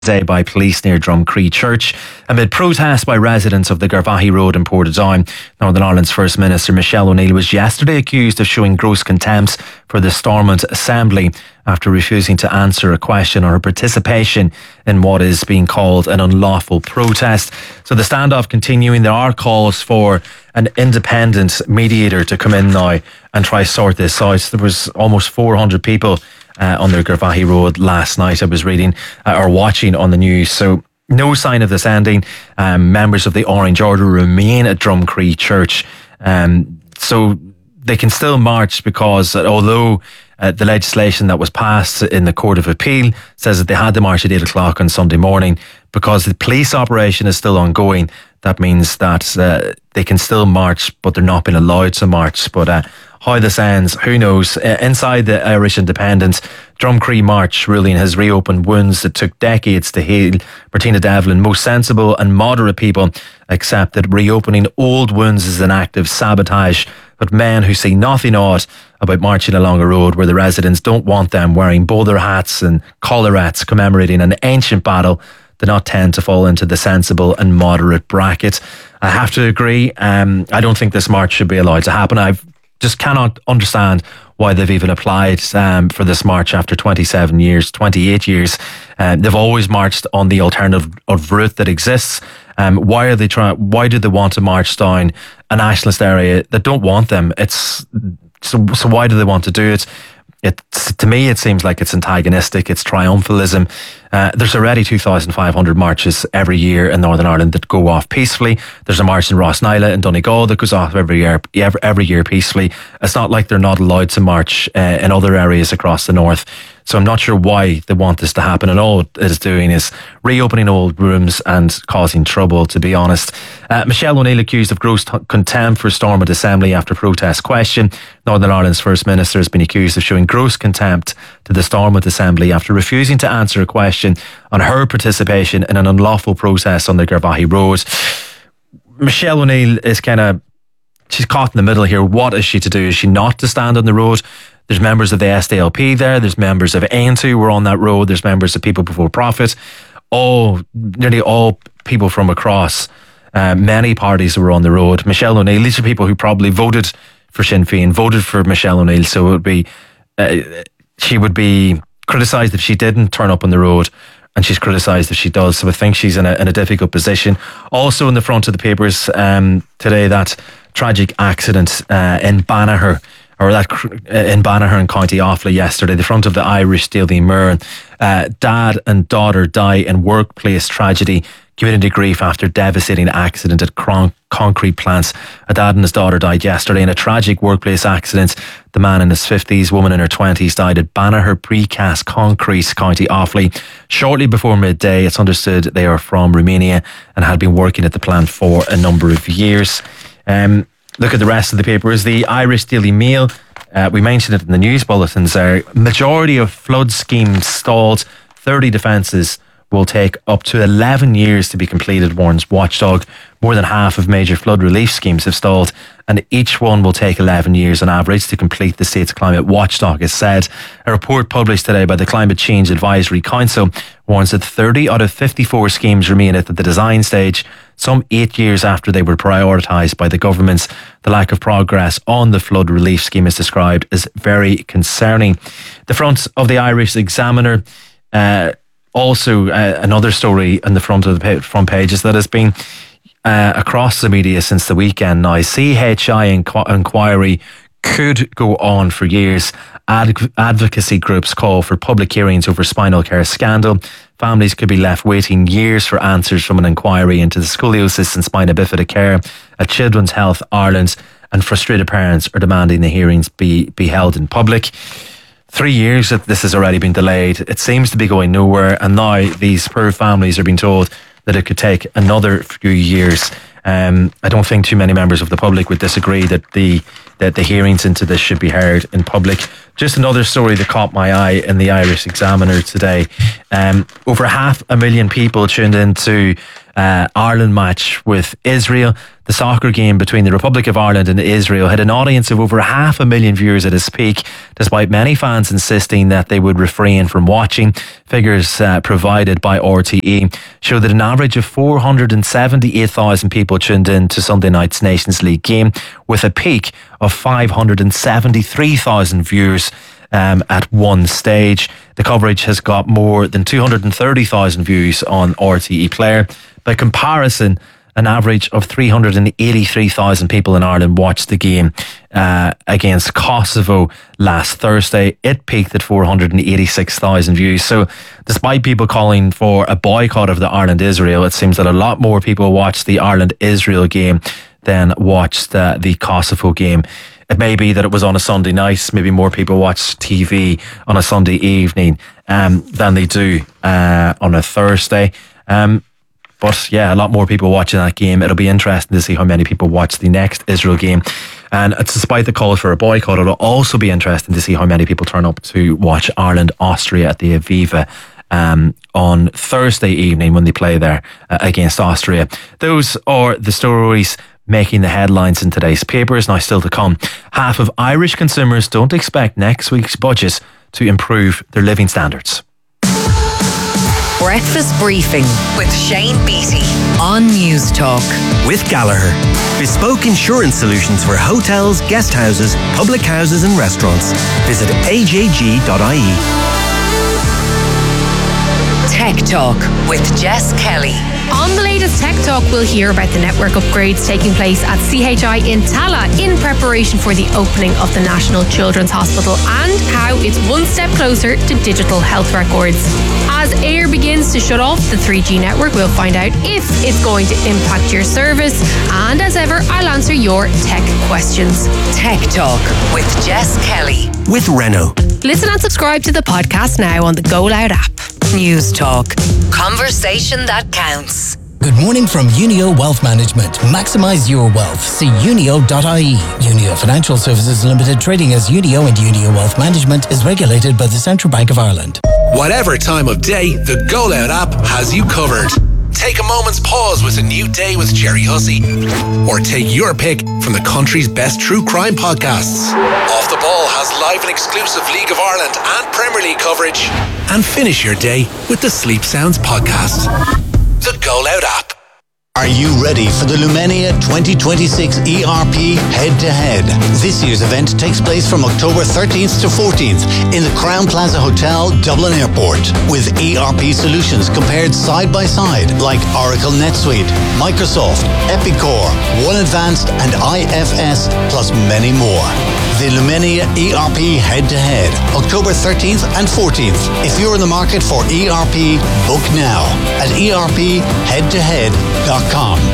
by police near Drumcree Church amid protests by residents of the Garvaghey Road in Portadown. Northern Ireland's First Minister Michelle O'Neill was yesterday accused of showing gross contempt for the Stormont Assembly after refusing to answer a question on her participation in what is being called an unlawful protest. So the standoff continuing. There are calls for an independent mediator to come in now and try sort this out. There was almost 400 people on the Garvaghey Road last night, I was reading or watching on the news. So no sign of this ending. Members of the Orange Order remain at Drumcree Church. So they can still march because although the legislation that was passed in the Court of Appeal says that they had to march at 8 o'clock on Sunday morning, because the police operation is still ongoing, that means that they can still march, but they're not being allowed to march. But how this ends, who knows? Inside the Irish Independence, Drumcree March ruling has reopened wounds that took decades to heal. Martina Devlin, most sensible and moderate people accept that reopening old wounds is an act of sabotage. But men who see nothing odd about marching along a road where the residents don't want them wearing bowler hats and collarettes commemorating an ancient battle do not tend to fall into the sensible and moderate bracket. I have to agree. I don't think this march should be allowed to happen. I just cannot understand why they've even applied for this march after 28 years. They've always marched on the alternative route that exists. Why do they want to march down a nationalist area that don't want them? So why do they want to do it? To me, it seems like it's antagonistic. It's triumphalism. There's already 2,500 marches every year in Northern Ireland that go off peacefully. There's a march in Rossnyla and Donegal that goes off every year peacefully. It's not like they're not allowed to march in other areas across the north. So I'm not sure why they want this to happen, and all it is doing is reopening old wounds and causing trouble, to be honest. Michelle O'Neill accused of gross contempt for Stormont Assembly after protest question. Northern Ireland's First Minister has been accused of showing gross contempt to the Stormont Assembly after refusing to answer a question on her participation in an unlawful protest on the Garvaghey Road. Michelle O'Neill is she's caught in the middle here. What is she to do? Is she not to stand on the road? There's members of the SDLP there. There's members of ANC who were on that road. There's members of People Before Profit. Nearly all people from across many parties who were on the road. Michelle O'Neill, these are people who probably voted for Sinn Féin, voted for Michelle O'Neill. So it would be, she would be criticised if she didn't turn up on the road, and she's criticised if she does. So I think she's in a difficult position. Also in the front of the papers today, that tragic accident in Banagher, in Banagher in County Offaly yesterday, the front of the Irish Daily Mirror. Dad and daughter die in workplace tragedy, community grief after devastating accident at concrete plants. A dad and his daughter died yesterday in a tragic workplace accident. The man in his 50s, woman in her 20s died at Banagher Precast Concrete, County Offaly. Shortly before midday, it's understood they are from Romania and had been working at the plant for a number of years. Look at the rest of the papers. The Irish Daily Mail, we mentioned it in the news bulletins there. Majority of flood schemes stalled. 30 defences will take up to 11 years to be completed, warns Watchdog. More than half of major flood relief schemes have stalled, and each one will take 11 years on average to complete, the state's climate watchdog has said. A report published today by the Climate Change Advisory Council warns that 30 out of 54 schemes remain at the design stage, some 8 years after they were prioritised by the governments. The lack of progress on the flood relief scheme is described as very concerning. The front of the Irish Examiner, also another story on the front of the front pages that has been across the media since the weekend now. CHI inquiry could go on for years. Advocacy groups call for public hearings over spinal care scandal. Families could be left waiting years for answers from an inquiry into the scoliosis and spina bifida care at Children's Health Ireland, and frustrated parents are demanding the hearings be held in public. 3 years that this has already been delayed. It seems to be going nowhere, and now these poor families are being told that it could take another few years. I don't think too many members of the public would disagree that the hearings into this should be heard in public. Just another story that caught my eye in the Irish Examiner today. Over 500,000 people tuned into Ireland match with Israel. The soccer game between the Republic of Ireland and Israel had an audience of over 500,000 viewers at its peak, despite many fans insisting that they would refrain from watching. Figures provided by RTE show that an average of 478,000 people tuned in to Sunday night's Nations League game, with a peak of 573,000 viewers at one stage. The coverage has got more than 230,000 views on RTE Player. By comparison, an average of 383,000 people in Ireland watched the game against Kosovo last Thursday. It peaked at 486,000 views. So despite people calling for a boycott of the Ireland-Israel, it seems that a lot more people watched the Ireland-Israel game than watched the Kosovo game. It may be that it was on a Sunday night. Maybe more people watch TV on a Sunday evening than they do on a Thursday. But yeah, a lot more people watching that game. It'll be interesting to see how many people watch the next Israel game. And despite the call for a boycott, it'll also be interesting to see how many people turn up to watch Ireland-Austria at the Aviva on Thursday evening when they play there against Austria. Those are the stories making the headlines in today's papers. Now, still to come, half of Irish consumers don't expect next week's budget to improve their living standards. Breakfast Briefing with Shane Beattie on News Talk. With Gallagher, bespoke insurance solutions for hotels, guest houses, public houses and restaurants. Visit ajg.ie. Tech Talk with Jess Kelly. On the latest Tech Talk, we'll hear about the network upgrades taking place at CHI in Tala in preparation for the opening of the National Children's Hospital and how it's one step closer to digital health records. As Air begins to shut off the 3G network, we'll find out if it's going to impact your service. And as ever, I'll answer your tech questions. Tech Talk with Jess Kelly. With Renault. Listen and subscribe to the podcast now on the Go Loud app. News Talk. Conversation that counts. Good morning from Unio Wealth Management. Maximise your wealth. See unio.ie. Unio Financial Services Limited, trading as Unio and Unio Wealth Management, is regulated by the Central Bank of Ireland. Whatever time of day, the Go Loud app has you covered. Take a moment's pause with A New Day with Jerry Hussey. Or take your pick from the country's best true crime podcasts. Off the Ball has live and exclusive League of Ireland and Premier League coverage. And finish your day with the Sleep Sounds podcast. The Go Loud app. Are you ready for the Lumenia 2026 ERP Head-to-Head? This year's event takes place from October 13th to 14th in the Crown Plaza Hotel, Dublin Airport, with ERP solutions compared side by side like Oracle NetSuite, Microsoft, Epicor, One Advanced and IFS, plus many more. The Lumenia ERP Head-to-Head, October 13th and 14th. If you're in the market for ERP, book now at erpheadtohead.com.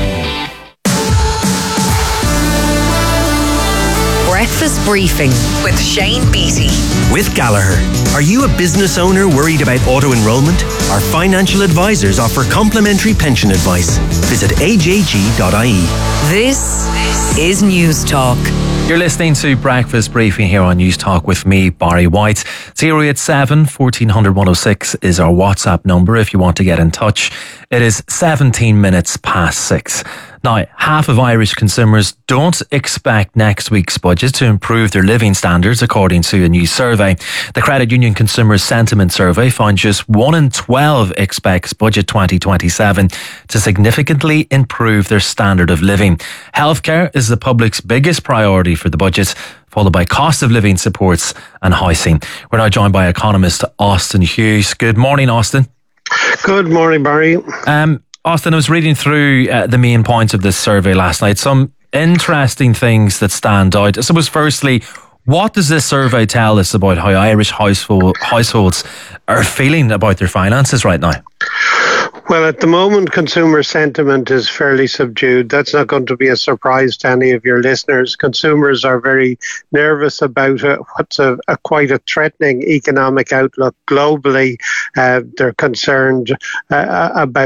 Breakfast Briefing with Shane Beattie. With Gallagher. Are you a business owner worried about auto-enrolment? Our financial advisors offer complimentary pension advice. Visit ajg.ie. This is News Talk. You're listening to Breakfast Briefing here on News Talk with me, Barry White. 087 1400 106 is our WhatsApp number if you want to get in touch. It is 17 minutes past 6. Now, half of Irish consumers don't expect next week's budget to improve their living standards, according to a new survey. The Credit Union Consumer Sentiment Survey found just 1 in 12 expects Budget 2027 to significantly improve their standard of living. Healthcare is the public's biggest priority for the budget, followed by cost of living supports and housing. We're now joined by economist Austin Hughes. Good morning, Austin. Good morning, Barry. Austin, I was reading through the main points of this survey last night. Some interesting things that stand out. I suppose, firstly, what does this survey tell us about how Irish households are feeling about their finances right now? Well, at the moment, consumer sentiment is fairly subdued. That's not going to be a surprise to any of your listeners. Consumers are very nervous about what's quite a threatening economic outlook globally. They're concerned about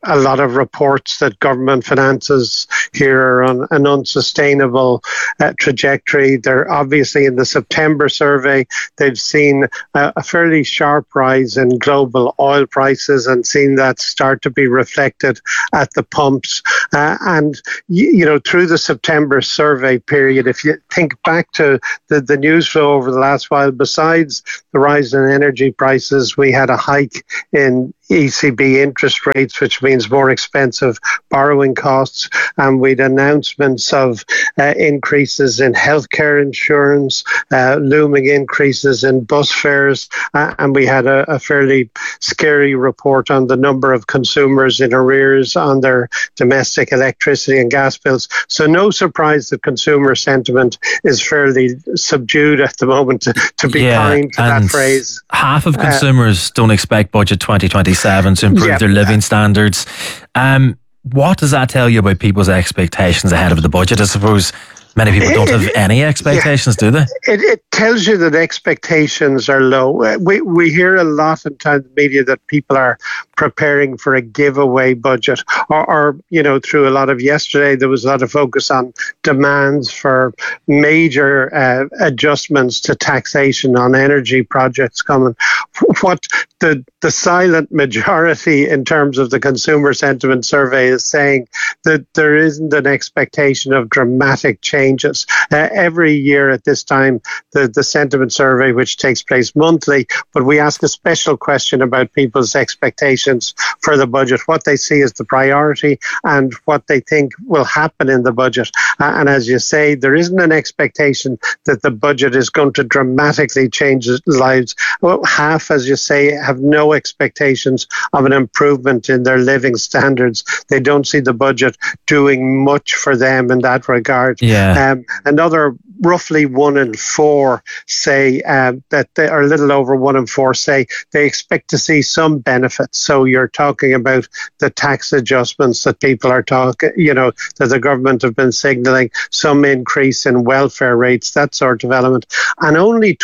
a lot of reports that government finances here are on an unsustainable trajectory. They're obviously, in the September survey, they've seen a fairly sharp rise in global oil prices and seen that start to be reflected at the pumps. And through the September survey period, if you think back to the news flow over the last while, besides the rise in energy prices, we had a hike in ECB interest rates, which means more expensive borrowing costs, and with announcements of increases in healthcare insurance, looming increases in bus fares, and we had a fairly scary report on the number of consumers in arrears on their domestic electricity and gas bills. So no surprise that consumer sentiment is fairly subdued at the moment, to be kind to that phrase. Half of consumers don't expect budget 2027 to improve their living standards. What does that tell you about people's expectations ahead of the budget? I suppose many people don't have any expectations, do they? It tells you that expectations are low. We hear a lot in the media that people are preparing for a giveaway budget, or through a lot of yesterday, there was a lot of focus on demands for major adjustments to taxation on energy projects coming. What the silent majority in terms of the consumer sentiment survey is saying that there isn't an expectation of dramatic changes. Every year at this time, the sentiment survey, which takes place monthly, but we ask a special question about people's expectations for the budget, what they see as the priority and what they think will happen in the budget. And as you say, there isn't an expectation that the budget is going to dramatically change lives. Well, half, as you say, have no expectations of an improvement in their living standards. They don't see the budget doing much for them in that regard. Another roughly 1 in 4 say that they are a little over 1 in 4 say they expect to see some benefits. So you're talking about the tax adjustments that people are talking, that the government have been signalling, some increase in welfare rates, that sort of element. And only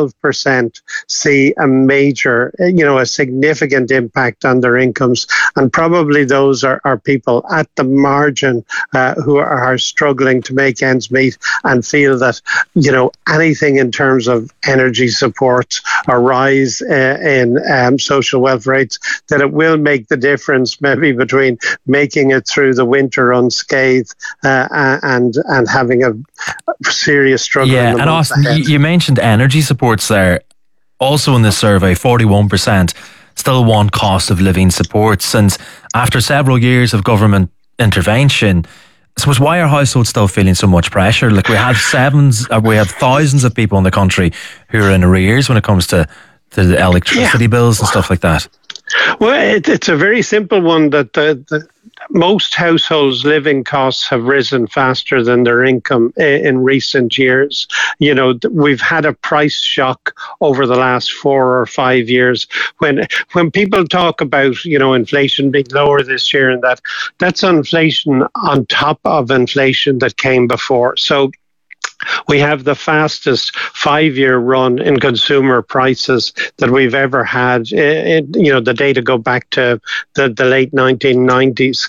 12% see a major, a significant impact on their incomes. And probably those are people at the margin who are struggling to make ends meet and feel that, anything in terms of energy support or rise in social welfare rates, that it will make the difference maybe between making it through the winter unscathed and having a serious struggle. Yeah, and Austin, you mentioned energy supports there. Also in this survey, 41% still want cost of living supports. And after several years of government intervention, I suppose, why are households still feeling so much pressure? Like, we have thousands of people in the country who are in arrears when it comes to the electricity bills and stuff like that. Well, it's a very simple one, that the most households' living costs have risen faster than their income in recent years. We've had a price shock over the last 4 or 5 years. When people talk about, inflation being lower this year, and that's inflation on top of inflation that came before. So we have the fastest 5-year run in consumer prices that we've ever had. The data go back to the late 1990s.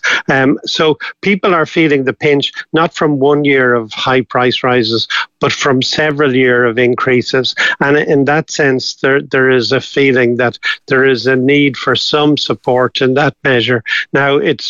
So people are feeling the pinch, not from 1 year of high price rises, but from several years of increases. And in that sense, there is a feeling that there is a need for some support in that measure. Now, it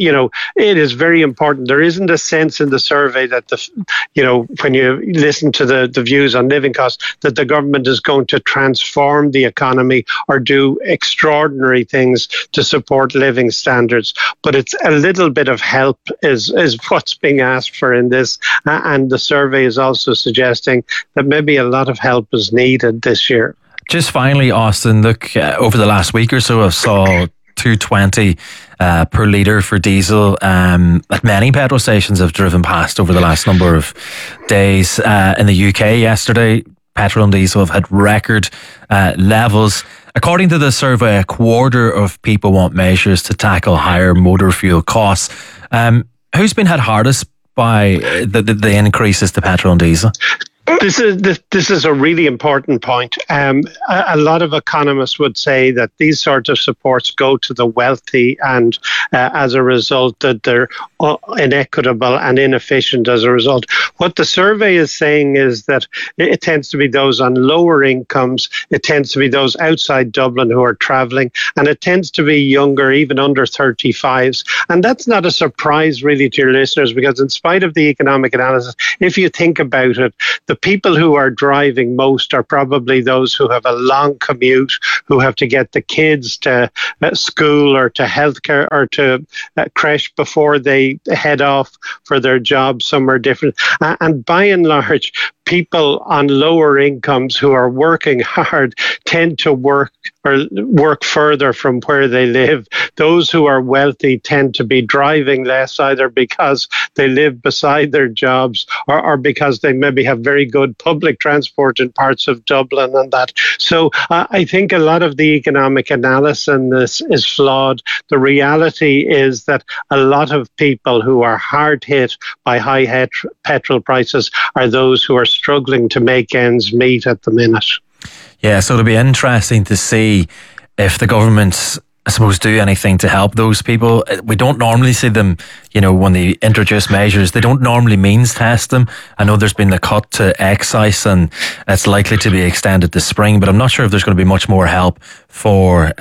is very important. There isn't a sense in the survey that when you listen to the views on living costs, that the government is going to transform the economy or do extraordinary things to support living standards. But it's a little bit of help is what's being asked for in this. And the survey is also suggesting that maybe a lot of help is needed this year. Just finally, Austin, look, over the last week or so, I saw $2.20 per litre for diesel that many petrol stations have driven past over the last number of days. In the UK yesterday, petrol and diesel have had record levels. According to the survey, a quarter of people want measures to tackle higher motor fuel costs. Who's been hit hardest by the increases to petrol and diesel? This is a really important point. A lot of economists would say that these sorts of supports go to the wealthy, and as a result, that they're inequitable and inefficient as a result. What the survey is saying is that it tends to be those on lower incomes, it tends to be those outside Dublin who are travelling, and it tends to be younger, even under 35s. And that's not a surprise really to your listeners, because in spite of the economic analysis, if you think about it, the people who are driving most are probably those who have a long commute, who have to get the kids to school or to healthcare or to creche before they head off for their job somewhere different. And by and large, people on lower incomes who are working hard tend to work further from where they live. Those who are wealthy tend to be driving less, either because they live beside their jobs or because they maybe have very good public transport in parts of Dublin and that. So I think a lot of the economic analysis in this is flawed. The reality is that a lot of people who are hard hit by high petrol prices are those who are struggling to make ends meet at the minute. Yeah, so it'll be interesting to see if the government, I suppose, do anything to help those people. We don't normally see them, when they introduce measures, they don't normally means test them. I know there's been the cut to excise and it's likely to be extended this spring, but I'm not sure if there's going to be much more help for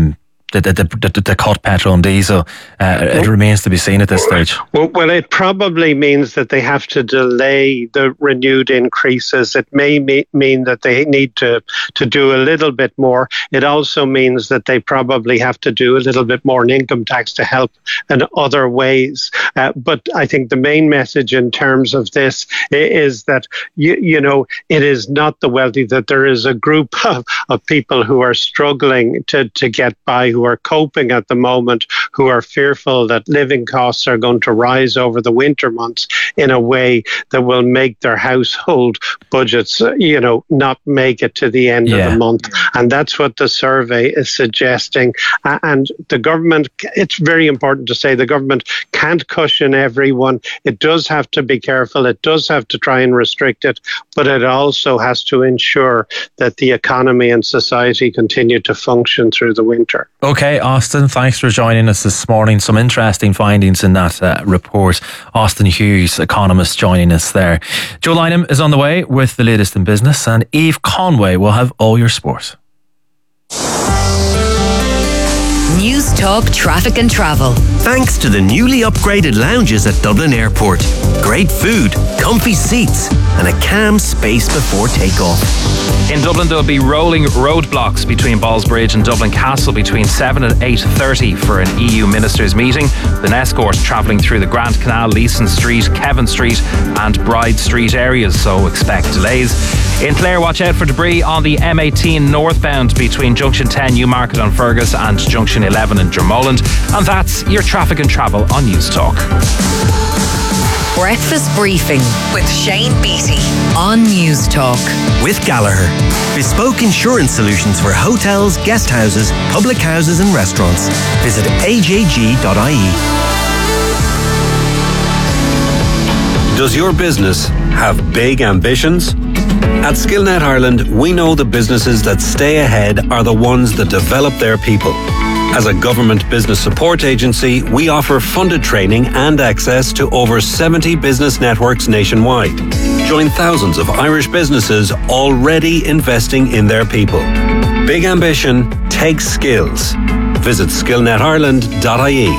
the cut petrol and diesel. It remains to be seen at this stage. Well, it probably means that they have to delay the renewed increases. It may mean that they need to do a little bit more. It also means that they probably have to do a little bit more in income tax to help in other ways. But I think the main message in terms of this is that, it is not the wealthy, that there is a group of people who are struggling to get by, who are coping at the moment, who are fearful that living costs are going to rise over the winter months in a way that will make their household budgets, not make it to the end of the month. And that's what the survey is suggesting. And the government, it's very important to say, the government can't cushion everyone. It does have to be careful. It does have to try and restrict it, but it also has to ensure that the economy and society continue to function through the winter. Okay, Austin, thanks for joining us this morning. Some interesting findings in that report. Austin Hughes, economist, joining us there. Joe Lynham is on the way with the latest in business, and Eve Conway will have all your sport. News Talk Traffic and Travel. Thanks to the newly upgraded lounges at Dublin Airport. Great food, comfy seats, and a calm space before takeoff. In Dublin, there'll be rolling roadblocks between Ballsbridge and Dublin Castle between 7 and 8:30 for an EU ministers meeting. The escort travelling through the Grand Canal, Leeson Street, Kevin Street and Bride Street areas, so expect delays. In Clare, watch out for debris on the M18 northbound between Junction 10 Newmarket on Fergus and Junction 11 in Drummulland. And that's your traffic and travel on News Talk. Breakfast Briefing with Shane Beattie on News Talk. With Gallagher. Bespoke insurance solutions for hotels, guest houses, public houses and restaurants. Visit ajg.ie. Does your business have big ambitions? At Skillnet Ireland, we know the businesses that stay ahead are the ones that develop their people. As a government business support agency, we offer funded training and access to over 70 business networks nationwide. Join thousands of Irish businesses already investing in their people. Big ambition takes skills. Visit skillnetireland.ie.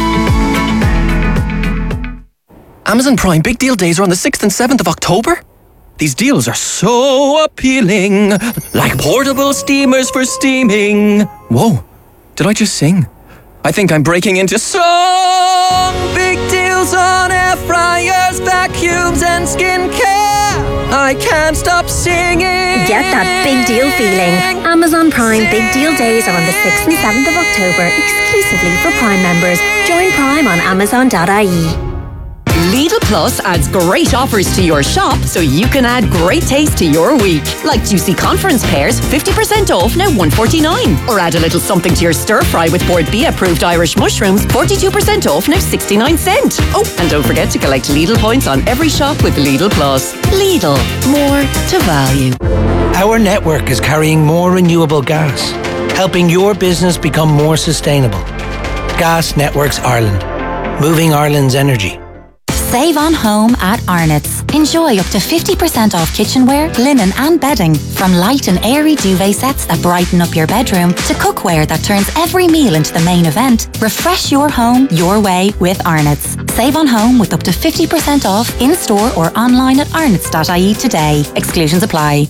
Amazon Prime Big Deal Days are on the 6th and 7th of October. These deals are so appealing, like portable steamers for steaming. Whoa, did I just sing? I think I'm breaking into song. Big deals on air fryers, vacuums and skincare. I can't stop singing. Get that big deal feeling. Amazon Prime Big Deal Days are on the 6th and 7th of October, exclusively for Prime members. Join Prime on Amazon.ie. Lidl Plus adds great offers to your shop so you can add great taste to your week. Like juicy conference pears, 50% off now $1.49. Or add a little something to your stir fry with Board B approved Irish mushrooms, 42% off now 69 cents. Oh, and don't forget to collect Lidl points on every shop with Lidl Plus. Lidl, more to value. Our network is carrying more renewable gas, helping your business become more sustainable. Gas Networks Ireland, moving Ireland's energy. Save on home at Arnott's. Enjoy up to 50% off kitchenware, linen and bedding. From light and airy duvet sets that brighten up your bedroom to cookware that turns every meal into the main event. Refresh your home your way with Arnott's. Save on home with up to 50% off in-store or online at arnott's.ie today. Exclusions apply.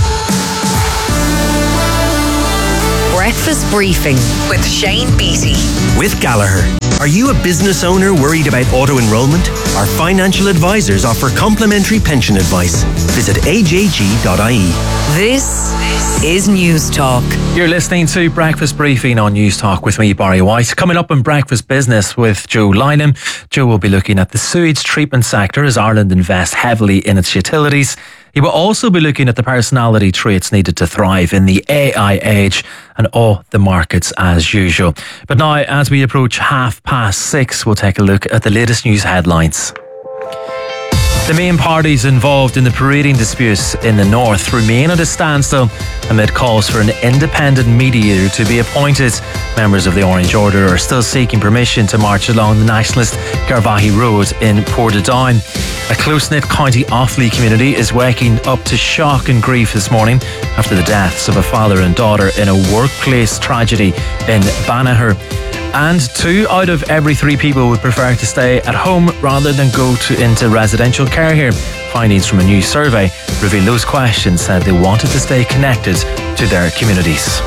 Breakfast Briefing with Shane Beattie. With Gallagher. Are you a business owner worried about auto-enrolment? Our financial advisors offer complimentary pension advice. Visit ajg.ie. This is News Talk. You're listening to Breakfast Briefing on News Talk with me, Barry White. Coming up in Breakfast Business with Joe Lynham. Joe will be looking at the sewage treatment sector as Ireland invests heavily in its utilities. He will also be looking at the personality traits needed to thrive in the AI age and all the markets as usual. But now, as we approach 6:30, we'll take a look at the latest news headlines. The main parties involved in the parading disputes in the north remain at a standstill amid calls for an independent mediator to be appointed. Members of the Orange Order are still seeking permission to march along the nationalist Garvaghey Road in Portadown. A close-knit County Offaly community is waking up to shock and grief this morning after the deaths of a father and daughter in a workplace tragedy in Banagher. And 2 out of every 3 people would prefer to stay at home rather than go into residential care here. Findings from a new survey reveal those questions said they wanted to stay connected to their communities.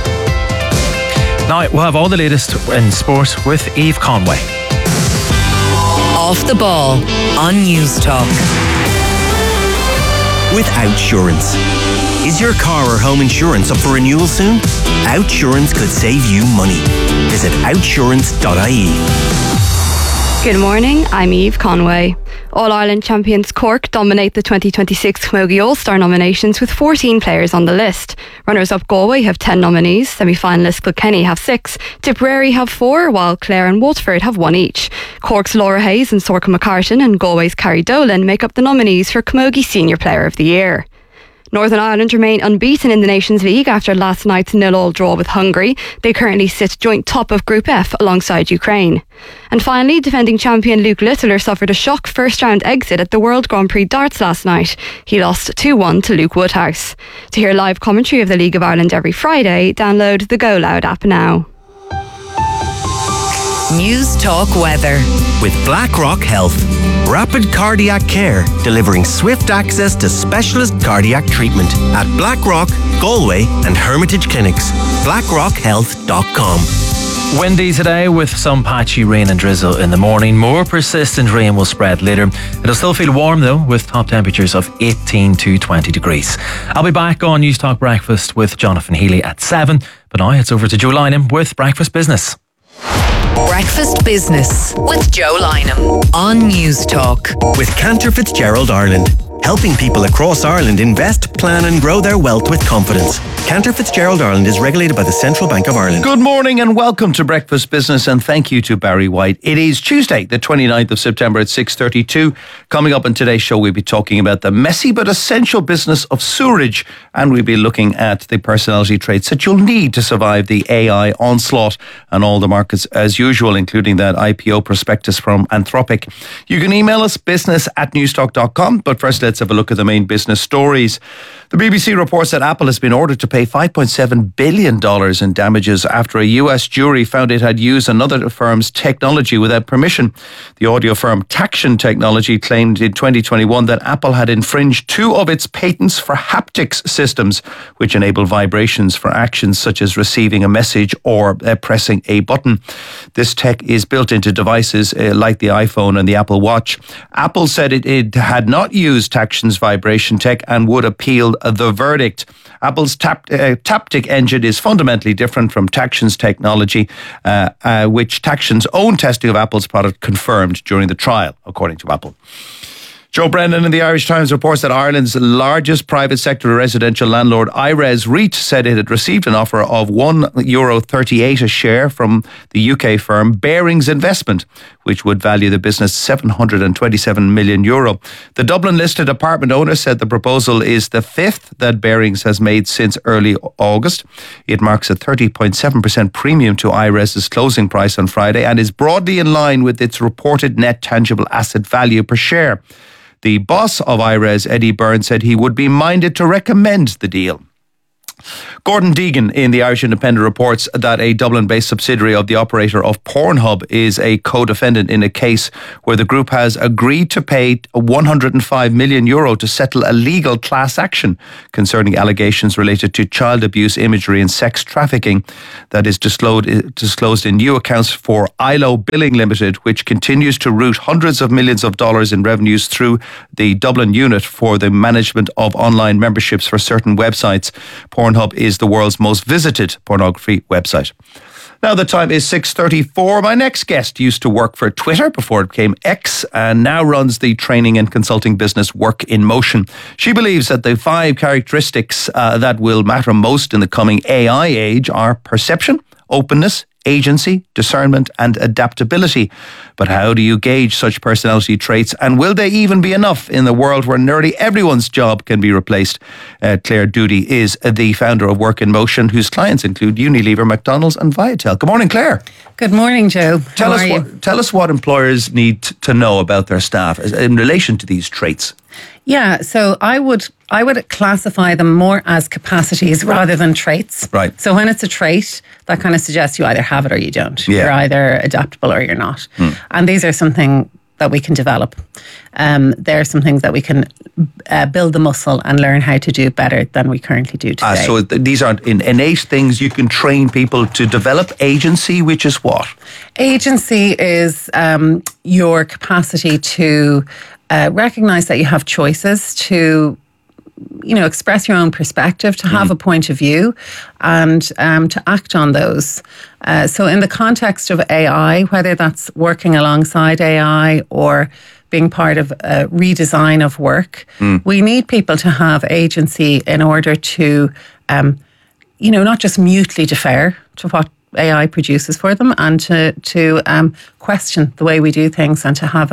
Now, we'll have all the latest in sport with Eve Conway. Off the ball on News Talk. With Outsurance. Is your car or home insurance up for renewal soon? Outsurance could save you money. Visit outsurance.ie. Good morning, I'm Eve Conway. All-Ireland champions Cork dominate the 2026 Camogie All-Star nominations with 14 players on the list. Runners-up Galway have 10 nominees, semi-finalists Kilkenny have 6, Tipperary have 4, while Clare and Waterford have 1 each. Cork's Laura Hayes and Sorcha McCartan and Galway's Carrie Dolan make up the nominees for Camogie Senior Player of the Year. Northern Ireland remain unbeaten in the Nations League after last night's 0-0 draw with Hungary. They currently sit joint top of Group F alongside Ukraine. And finally, defending champion Luke Littler suffered a shock first-round exit at the World Grand Prix darts last night. He lost 2-1 to Luke Woodhouse. To hear live commentary of the League of Ireland every Friday, download the Go Loud app now. News Talk weather. With BlackRock Health. Rapid cardiac care, delivering swift access to specialist cardiac treatment at Blackrock, Galway and Hermitage Clinics. BlackRockHealth.com. Windy today with some patchy rain and drizzle in the morning. More persistent rain will spread later. It'll still feel warm though, with top temperatures of 18 to 20 degrees. I'll be back on News Talk Breakfast with Jonathan Healy at 7. But now it's over to Joe Lynham with Breakfast Business. Breakfast Business with Joe Lynham on News Talk. With Cantor Fitzgerald Ireland. Helping people across Ireland invest, plan and grow their wealth with confidence. Cantor Fitzgerald Ireland is regulated by the Central Bank of Ireland. Good morning and welcome to Breakfast Business, and thank you to Barry White. It is Tuesday, the 29th of September at 6:32. Coming up on today's show, we'll be talking about the messy but essential business of sewerage, and we'll be looking at the personality traits that you'll need to survive the AI onslaught and all the markets as usual, including that IPO prospectus from Anthropic. You can email us business@newstalk.com, but first let's have a look at the main business stories. The BBC reports that Apple has been ordered to pay $5.7 billion in damages after a US jury found it had used another firm's technology without permission. The audio firm Taction Technology claimed in 2021 that Apple had infringed 2 of its patents for haptics systems, which enable vibrations for actions such as receiving a message or pressing a button. This tech is built into devices like the iPhone and the Apple Watch. Apple said it had not used Action's vibration tech and would appeal the verdict. Apple's Taptic engine is fundamentally different from Taction's technology, which Taction's own testing of Apple's product confirmed during the trial, according to Apple. Joe Brennan in the Irish Times reports that Ireland's largest private sector residential landlord, IRES REIT, said it had received an offer of €1.38 a share from the UK firm Barings Investment, which would value the business €727 million. The Dublin-listed apartment owner said the proposal is the fifth that Barings has made since early August. It marks a 30.7% premium to IRES's closing price on Friday and is broadly in line with its reported net tangible asset value per share. The boss of IRES, Eddie Byrne, said he would be minded to recommend the deal. Gordon Deegan in the Irish Independent reports that a Dublin-based subsidiary of the operator of Pornhub is a co-defendant in a case where the group has agreed to pay €105 million to settle a legal class action concerning allegations related to child abuse imagery and sex trafficking that is disclosed in new accounts for ILO Billing Limited, which continues to route hundreds of millions of dollars in revenues through the Dublin unit for the management of online memberships for certain websites. Pornhub is the world's most visited pornography website. Now the time is 6:34. My next guest used to work for Twitter before it became X and now runs the training and consulting business Work in Motion. She believes that the 5 characteristics that will matter most in the coming AI age are perception, openness, agency, discernment and adaptability. But how do you gauge such personality traits, and will they even be enough in the world where nearly everyone's job can be replaced? Claire Doody is the founder of Work in Motion, whose clients include Unilever, McDonald's and Viatel. Good morning, Claire. Good morning, Joe. Tell us what employers need to know about their staff in relation to these traits. Yeah, so I would classify them more as capacities rather than traits. Right. So when it's a trait, that kind of suggests you either have it or you don't. Yeah. You're either adaptable or you're not. And these are something that we can develop. There are some things that we can build the muscle and learn how to do better than we currently do today. So these aren't innate things you can train people to develop. Agency, which is what? Agency is your capacity to recognize that you have choices, to express your own perspective, to have a point of view and to act on those. So in the context of AI, whether that's working alongside AI or being part of a redesign of work, we need people to have agency in order to, not just mutely defer to what AI produces for them and to question the way we do things and to have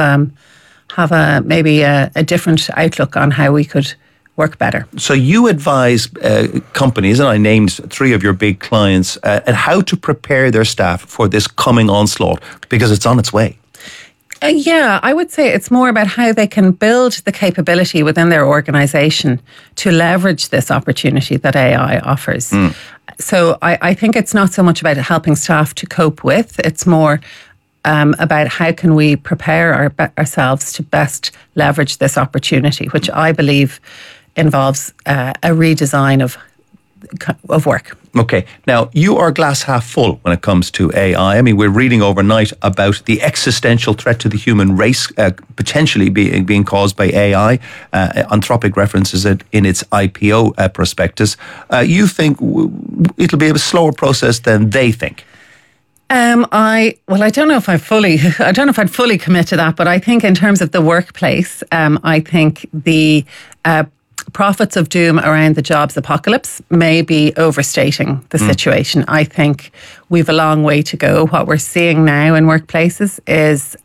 maybe a different outlook on how we could work better. So you advise companies, and I named 3 of your big clients, and how to prepare their staff for this coming onslaught, because it's on its way. Yeah, I would say it's more about how they can build the capability within their organisation to leverage this opportunity that AI offers. So I think it's not so much about helping staff to cope with, it's more about how can we prepare ourselves to best leverage this opportunity, which I believe involves a redesign of work. Okay. Now, you are glass half full when it comes to AI. I mean, we're reading overnight about the existential threat to the human race potentially being caused by AI. Anthropic references it in its IPO prospectus. You think it'll be a slower process than they think? I don't know if I'd fully commit to that, but I think in terms of the workplace, I think the prophets of doom around the jobs apocalypse may be overstating the situation. I think we've a long way to go. What we're seeing now in workplaces is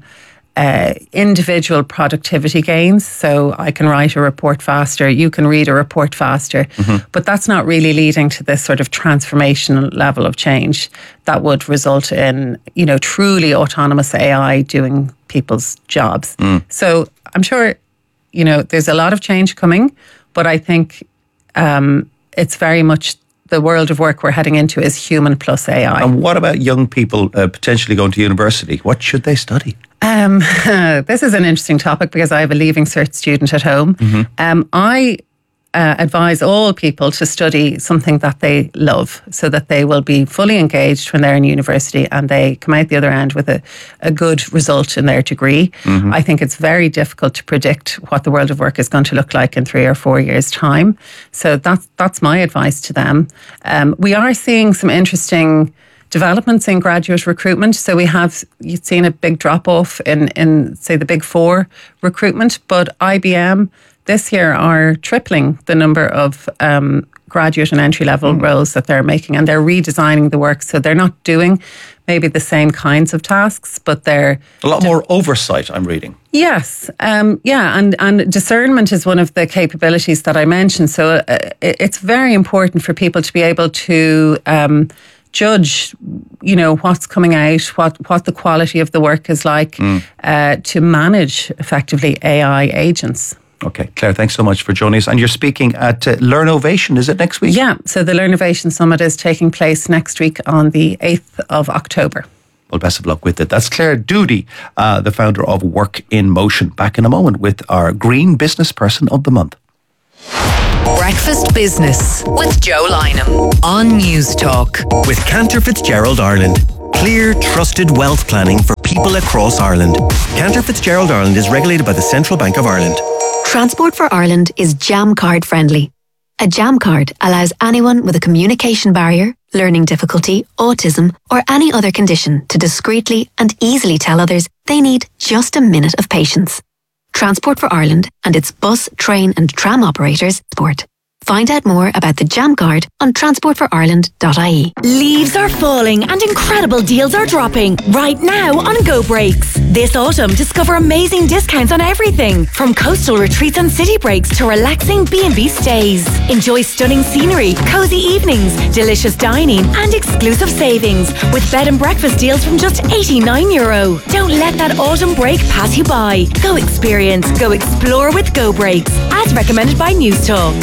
individual productivity gains. So I can write a report faster, you can read a report faster, but that's not really leading to this sort of transformational level of change that would result in, truly autonomous AI doing people's jobs. So I'm sure, there's a lot of change coming, but I think it's very much the world of work we're heading into is human plus AI. And what about young people potentially going to university? What should they study? This is an interesting topic because I have a Leaving Cert student at home. advise all people to study something that they love, so that they will be fully engaged when they're in university and they come out the other end with a good result in their degree. I think it's very difficult to predict what the world of work is going to look like in 3 or 4 years' time. So that's my advice to them. We are seeing some interesting developments in graduate recruitment. So you've seen a big drop off in say the Big Four recruitment, but IBM this year are tripling the number of graduate and entry level roles that they're making, and they're redesigning the work. So they're not doing maybe the same kinds of tasks, but they're a lot more oversight, I'm reading. Yes. And discernment is one of the capabilities that I mentioned. So it's very important for people to be able to judge, what's coming out, what the quality of the work is like, to manage effectively AI agents. Okay, Claire, thanks so much for joining us. And you're speaking at Learnovation, is it next week? Yeah, so the Learnovation Summit is taking place next week on the 8th of October. Well, best of luck with it. That's Claire Doody, the founder of Work in Motion. Back in a moment with our Green Business Person of the Month. Breakfast Business with Joe Lynham on News Talk. With Cantor Fitzgerald Ireland. Clear, trusted wealth planning for people across Ireland. Cantor Fitzgerald Ireland is regulated by the Central Bank of Ireland. Transport for Ireland is Jam Card friendly. A Jam Card allows anyone with a communication barrier, learning difficulty, autism, or any other condition to discreetly and easily tell others they need just a minute of patience. Transport for Ireland and its bus, train and tram operators support. Find out more about the Jam Card on transportforireland.ie. Leaves are falling and incredible deals are dropping right now on Go Breaks. This autumn, discover amazing discounts on everything from coastal retreats and city breaks to relaxing B&B stays. Enjoy stunning scenery, cozy evenings, delicious dining and exclusive savings with bed and breakfast deals from just €89. Don't let that autumn break pass you by. Go experience, go explore with Go Breaks. As recommended by News Talk.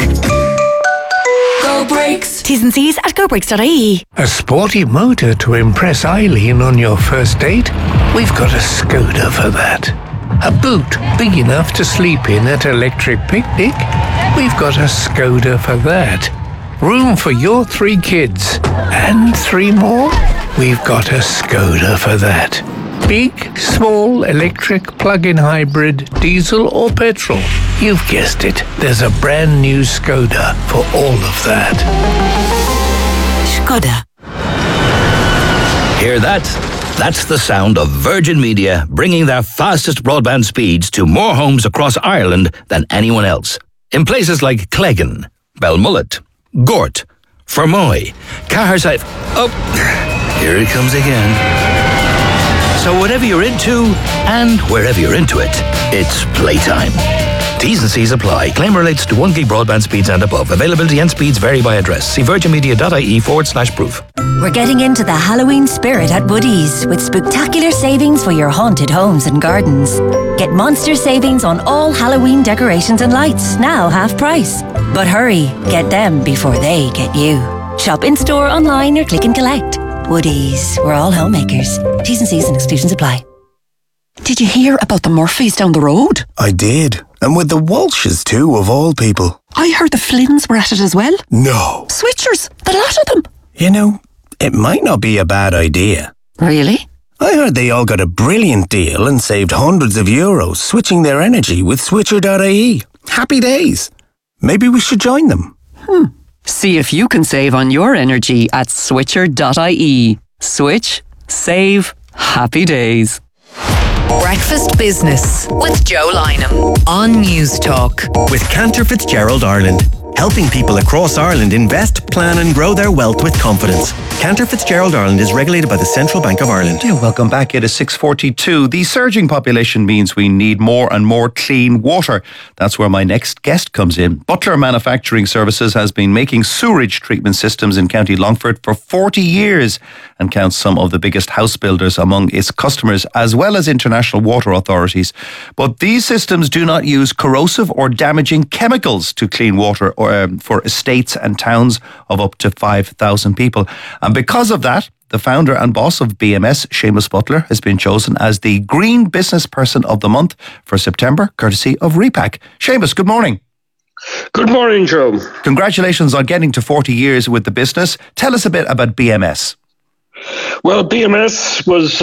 Go Breaks. T's and C's at gobreaks.ie. A sporty motor to impress Eileen on your first date? We've got a Skoda for that. A boot big enough to sleep in at Electric Picnic? We've got a Skoda for that. Room for your 3 kids and 3 more? We've got a Skoda for that. Big, small, electric, plug-in hybrid, diesel or petrol. You've guessed it. There's a brand new Skoda for all of that. Skoda. Hear that? That's the sound of Virgin Media bringing their fastest broadband speeds to more homes across Ireland than anyone else. In places like Cleggan, Belmullet, Gort, Fermoy, Caherside... Oh, here it comes again. So whatever you're into, and wherever you're into it, it's playtime. T's and C's apply. Claim relates to 1 gig broadband speeds and above. Availability and speeds vary by address. See virginmedia.ie/proof. We're getting into the Halloween spirit at Woodies with spectacular savings for your haunted homes and gardens. Get monster savings on all Halloween decorations and lights, now half price. But hurry, get them before they get you. Shop in store, online or click and collect. Woodies, we're all homemakers. T's and C's and exclusions apply. Did you hear about the Murphys down the road? I did. And with the Walshes too, of all people. I heard the Flynns were at it as well. No. Switchers, the lot of them. You know, it might not be a bad idea. Really? I heard they all got a brilliant deal and saved hundreds of euros switching their energy with Switcher.ie. Happy days. Maybe we should join them. See if you can save on your energy at switcher.ie. Switch, save, happy days. Breakfast Business with Joe Lynham on News Talk. With Cantor Fitzgerald Ireland. Helping people across Ireland invest, plan and grow their wealth with confidence. Cantor Fitzgerald Ireland is regulated by the Central Bank of Ireland. Yeah, welcome back. It is 6:42. The surging population means we need more and more clean water. That's where my next guest comes in. Butler Manufacturing Services has been making sewerage treatment systems in County Longford for 40 years and counts some of the biggest house builders among its customers as well as international water authorities. But these systems do not use corrosive or damaging chemicals to clean water for estates and towns of up to 5,000 people. And because of that, the founder and boss of BMS, Seamus Butler, has been chosen as the Green Business Person of the Month for September, courtesy of Repack. Seamus, good morning. Good morning, Joe. Congratulations on getting to 40 years with the business. Tell us a bit about BMS. Well, BMS was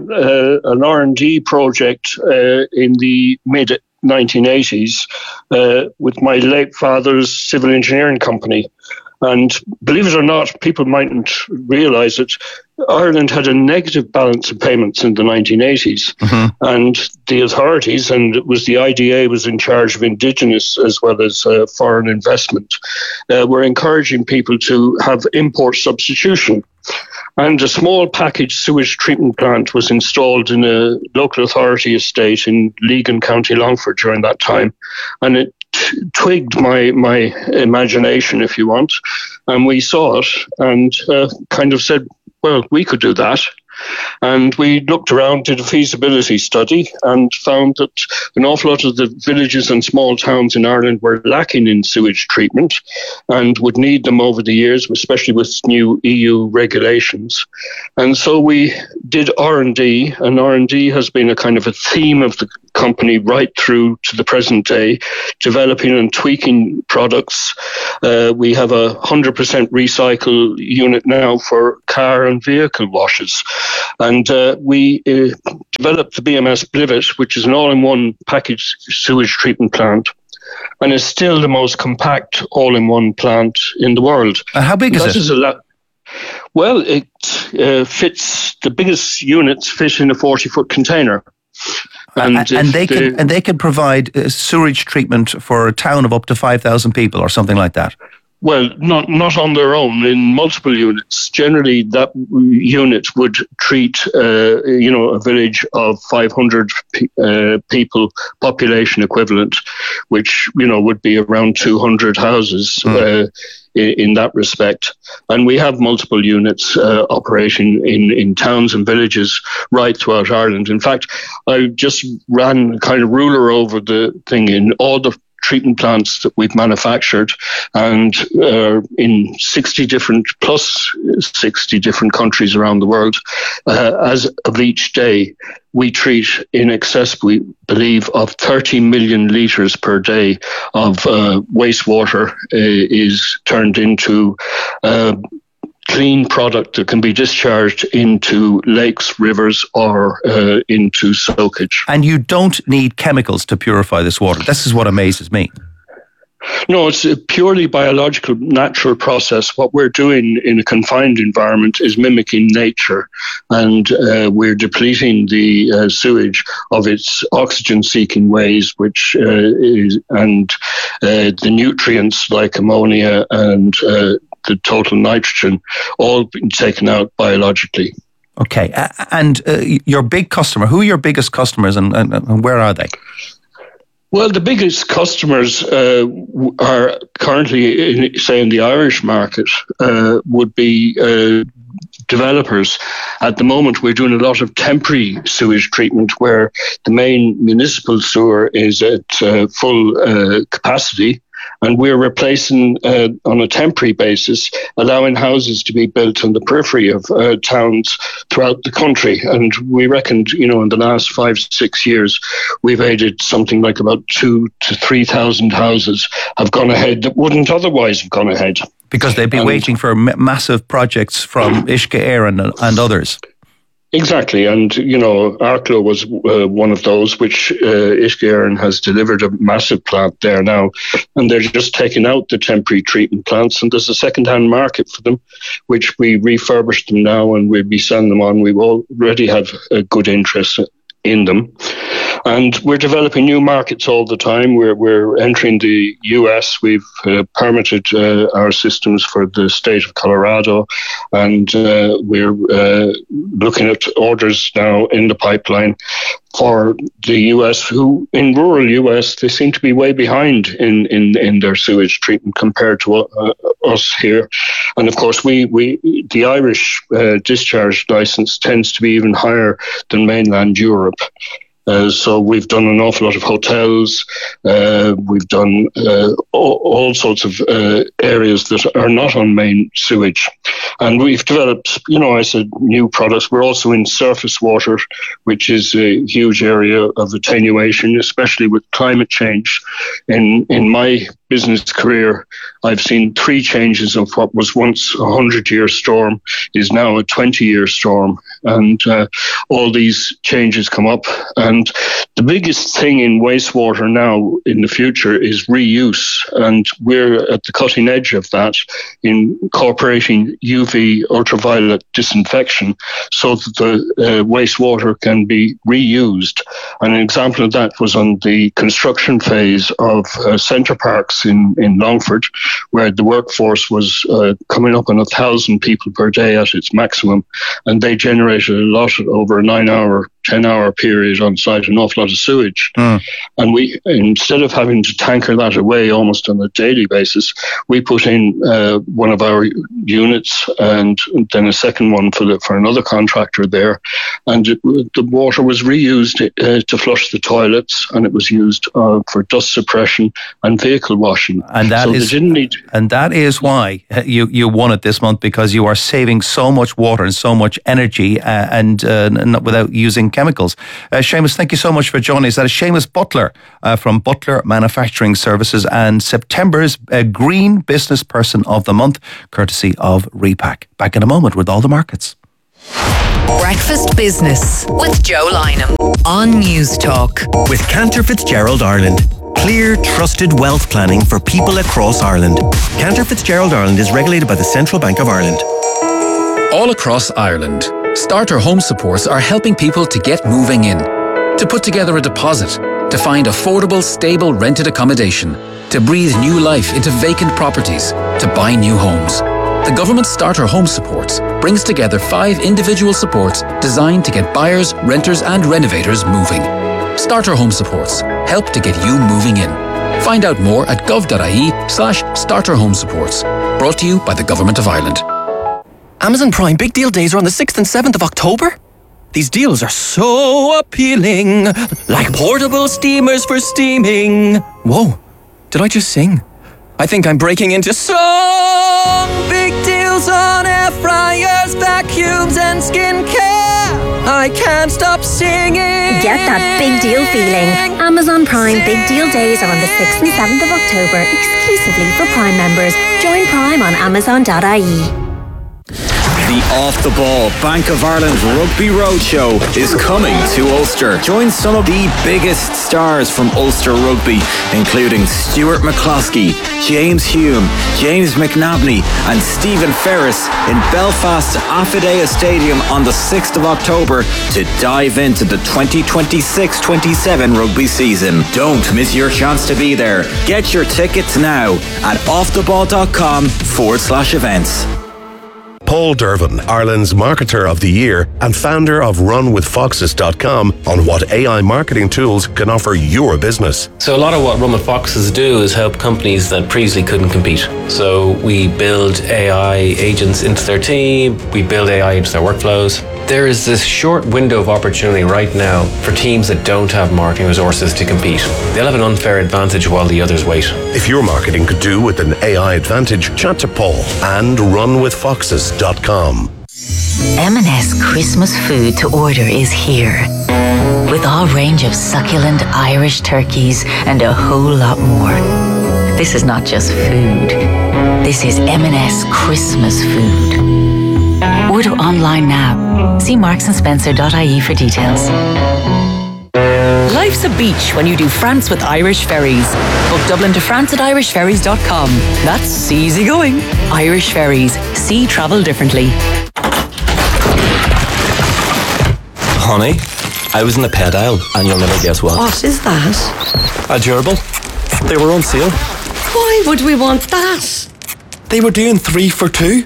an R&D project in the mid-1980s with my late father's civil engineering company. And believe it or not, people mightn't realise it, Ireland had a negative balance of payments in the 1980s. And the authorities, and it was the IDA was in charge of indigenous as well as foreign investment, were encouraging people to have import substitution. And a small package sewage treatment plant was installed in a local authority estate in Legan, County Longford during that time. And it twigged my imagination, if you want. And we saw it and kind of said, well, we could do that. And we looked around, did a feasibility study and found that an awful lot of the villages and small towns in Ireland were lacking in sewage treatment and would need them over the years, especially with new EU regulations. And so we did R&D, and R&D has been a kind of a theme of the company right through to the present day, developing and tweaking products. We have a 100% recycle unit now for car and vehicle washes. And we developed the BMS Blivet, which is an all-in-one packaged sewage treatment plant, and is still the most compact all-in-one plant in the world. And how big is it? Well, it fits, the biggest units fit in a 40-foot container. And they can provide sewage treatment for a town of up to 5,000 people or something like that. Well, not on their own, in multiple units. Generally, that unit would treat, a village of 500 people, population equivalent, which, would be around 200 houses in that respect. And we have multiple units operating in towns and villages right throughout Ireland. In fact, I just ran a kind of ruler over the thing in all the treatment plants that we've manufactured, and in 60 different countries around the world. As of each day, we treat in excess, we believe, of 30 million litres per day of wastewater is turned into clean product that can be discharged into lakes, rivers, or into soakage. And you don't need chemicals to purify this water. This is what amazes me. No, it's a purely biological, natural process. What we're doing in a confined environment is mimicking nature, and we're depleting the sewage of its oxygen-seeking ways, which the nutrients like ammonia and the total nitrogen, all being taken out biologically. Okay, and your big customer, who are your biggest customers and where are they? Well, the biggest customers are currently, in the Irish market, would be developers. At the moment, we're doing a lot of temporary sewage treatment where the main municipal sewer is at full capacity, and we're replacing on a temporary basis, allowing houses to be built on the periphery of towns throughout the country. And we reckoned, in the last 5-6 years, we've aided something like about 2,000 to 3,000 houses have gone ahead that wouldn't otherwise have gone ahead. Because they'd be waiting for massive projects from Uisce Éireann and others. Exactly, and Arklow was one of those, which Uisce Éireann has delivered a massive plant there now, and they're just taking out the temporary treatment plants, and there's a second-hand market for them, which we refurbish them now, and we'll be selling them on. We already have a good interest in them. And we're developing new markets all the time. We're entering the US. We've permitted our systems for the state of Colorado, and we're looking at orders now in the pipeline for the US, who in rural US, they seem to be way behind in their sewage treatment compared to us here. And of course, the Irish discharge license tends to be even higher than mainland Europe. So we've done an awful lot of hotels. We've done all sorts of areas that are not on main sewage. And we've developed, I said, new products. We're also in surface water, which is a huge area of attenuation, especially with climate change. In my business career, I've seen 3 changes of what was once a 100-year storm is now a 20-year storm. And all these changes come up. And the biggest thing in wastewater now in the future is reuse. And we're at the cutting edge of that, incorporating UV ultraviolet disinfection so that the wastewater can be reused. And an example of that was on the construction phase of Centre Parks in Longford, where the workforce was coming up on 1,000 people per day at its maximum, and they generated a lot over a 9-hour, 10-hour period on site, an awful lot of sewage. And we, instead of having to tanker that away almost on a daily basis, we put in one of our units and then a second one for another contractor there, and the water was reused to flush the toilets, and it was used for dust suppression and vehicle washing. And that is why you won it this month, because you are saving so much water and so much energy and not without using chemicals. Seamus, thank you so much for joining us. That is Seamus Butler from Butler Manufacturing Services and September's Green Business Person of the Month, courtesy of Repack. Back in a moment with all the markets. Breakfast Business with Joe Lynham on News Talk. With Cantor Fitzgerald Ireland. Clear, trusted wealth planning for people across Ireland. Cantor Fitzgerald Ireland is regulated by the Central Bank of Ireland. All across Ireland, Starter Home Supports are helping people to get moving in, to put together a deposit, to find affordable, stable rented accommodation, to breathe new life into vacant properties, to buy new homes. The government Starter Home Supports brings together 5 individual supports designed to get buyers, renters and renovators moving. Starter Home Supports help to get you moving in. Find out more at gov.ie/Starter Home Supports. Brought to you by the Government of Ireland. Amazon Prime Big Deal Days are on the 6th and 7th of October. These deals are so appealing, like portable steamers for steaming. Whoa, did I just sing? I think I'm breaking into song. Big deals on air fryers, vacuums and skincare. I can't stop singing. Get that big deal feeling. Amazon Prime Big Deal Days are on the 6th and 7th of October, exclusively for Prime members. Join Prime on Amazon.ie. The Off the Ball Bank of Ireland Rugby Roadshow is coming to Ulster. Join some of the biggest stars from Ulster Rugby, including Stuart McCloskey, James Hume, James McNabney and Stephen Ferris in Belfast's Affidea Stadium on the 6th of October to dive into the 2026-27 rugby season. Don't miss your chance to be there. Get your tickets now at offtheball.com/events. Paul Dervin, Ireland's Marketer of the Year and founder of RunWithFoxes.com, on what AI marketing tools can offer your business. So a lot of what Run With Foxes do is help companies that previously couldn't compete. So we build AI agents into their team, we build AI into their workflows. There is this short window of opportunity right now for teams that don't have marketing resources to compete. They'll have an unfair advantage while the others wait. If your marketing could do with an AI advantage, chat to Paul and RunWithFoxes.com. M&S Christmas food to order is here. With our range of succulent Irish turkeys and a whole lot more. This is not just food. This is M&S Christmas food. Order online now. See marksandSpencer.ie for details. Life's a beach when you do France with Irish Ferries. Book Dublin to France at irishferries.com. That's easy going. Irish Ferries. See travel differently. Honey, I was in the pet aisle and you'll never guess what. What is that? A gerbil. They were on sale. Why would we want that? They were doing 3 for 2.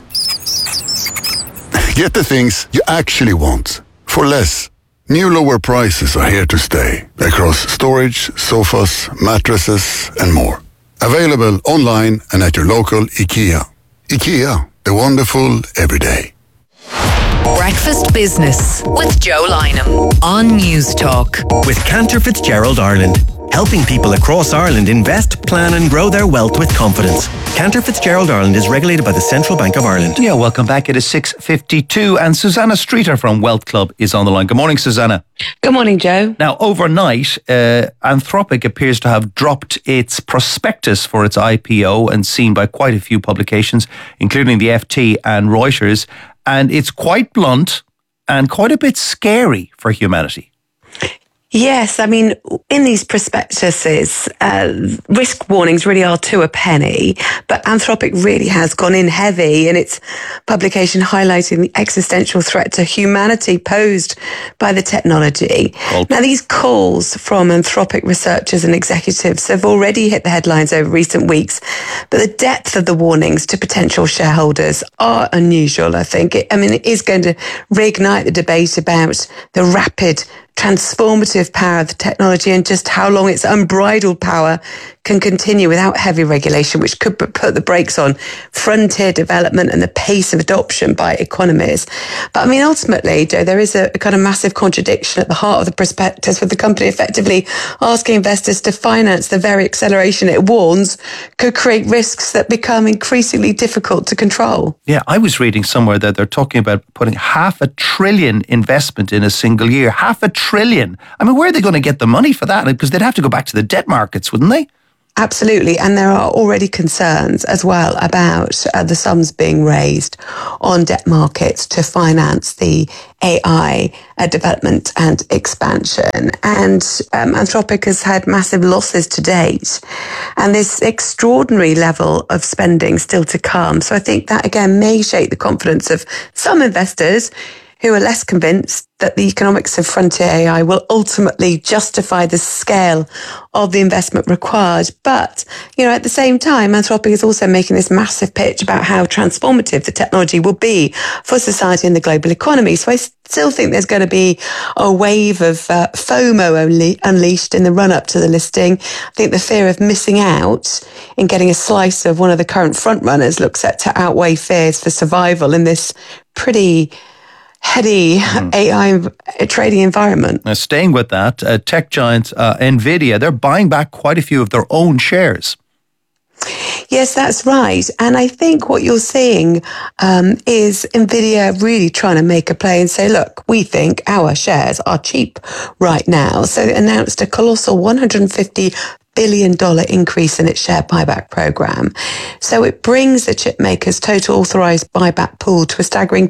Get the things you actually want for less. New lower prices are here to stay across storage, sofas, mattresses and more. Available online and at your local IKEA. IKEA, the wonderful everyday. Breakfast Business with Joe Lynham on News Talk. With Cantor Fitzgerald Ireland, helping people across Ireland invest, plan and grow their wealth with confidence. Cantor Fitzgerald Ireland is regulated by the Central Bank of Ireland. Yeah, welcome back. It is 6:52 and Susanna Streeter from Wealth Club is on the line. Good morning, Susanna. Good morning, Joe. Now, overnight, Anthropic appears to have dropped its prospectus for its IPO and seen by quite a few publications, including the FT and Reuters. And it's quite blunt and quite a bit scary for humanity. Yes, I mean, in these prospectuses, risk warnings really are to a penny, but Anthropic really has gone in heavy in its publication highlighting the existential threat to humanity posed by the technology. Now, these calls from Anthropic researchers and executives have already hit the headlines over recent weeks, but the depth of the warnings to potential shareholders are unusual, I think. It is going to reignite the debate about the rapid transformative power of the technology and just how long its unbridled power can continue without heavy regulation, which could put the brakes on frontier development and the pace of adoption by economies. But I mean, ultimately, Joe, there is a kind of massive contradiction at the heart of the prospectus, with the company effectively asking investors to finance the very acceleration it warns could create risks that become increasingly difficult to control. Yeah, I was reading somewhere that they're talking about putting $500 billion investment in a single year. $500 billion. I mean, where are they going to get the money for that? Because they'd have to go back to the debt markets, wouldn't they? Absolutely. And there are already concerns as well about the sums being raised on debt markets to finance the AI development and expansion. And Anthropic has had massive losses to date, and this extraordinary level of spending still to come. So I think that, again, may shake the confidence of some investors who are less convinced that the economics of frontier AI will ultimately justify the scale of the investment required. But, at the same time, Anthropic is also making this massive pitch about how transformative the technology will be for society and the global economy. So I still think there's going to be a wave of FOMO unleashed in the run-up to the listing. I think the fear of missing out in getting a slice of one of the current frontrunners looks set to outweigh fears for survival in this pretty heady AI trading environment. Now, staying with that, tech giant NVIDIA, they're buying back quite a few of their own shares. Yes, that's right. And I think what you're seeing is NVIDIA really trying to make a play and say, look, we think our shares are cheap right now. So it announced a colossal $150 billion increase in its share buyback program. So it brings the chip maker's total authorized buyback pool to a staggering